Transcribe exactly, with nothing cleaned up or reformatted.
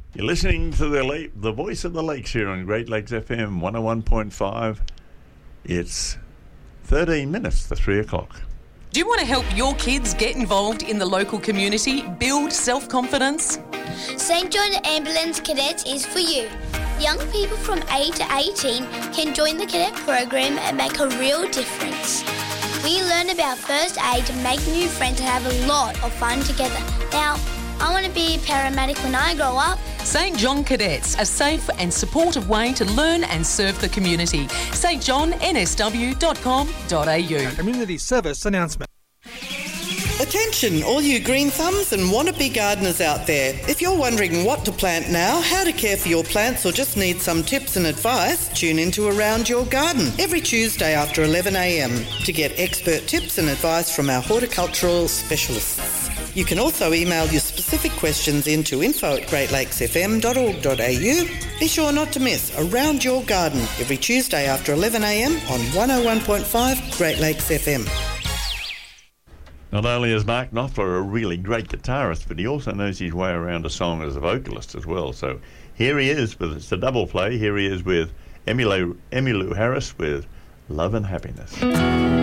You're listening to the lake, the voice of the lakes here on Great Lakes F M one oh one point five. It's thirteen minutes to three o'clock. Do you want to help your kids get involved in the local community, build self-confidence? Saint John Ambulance Cadets is for you. Young people from eight to eighteen can join the cadet program and make a real difference. We learn about first aid, make new friends and have a lot of fun together. Now, I want to be a paramedic when I grow up. Saint John Cadets, a safe and supportive way to learn and serve the community. st john n s w dot com dot a u. Community service announcement. Attention, all you green thumbs and wannabe gardeners out there. If you're wondering what to plant now, how to care for your plants, or just need some tips and advice, tune into Around Your Garden every Tuesday after eleven a m to get expert tips and advice from our horticultural specialists. You can also email your specific questions into info at great lakes f m dot org dot a u. Be sure not to miss Around Your Garden every Tuesday after eleven a m on one oh one point five Great Lakes F M. Not only is Mark Knopfler a really great guitarist, but he also knows his way around a song as a vocalist as well. So here he is, with it's a double play. Here he is with Emmylou, Emmylou Harris with Love and Happiness.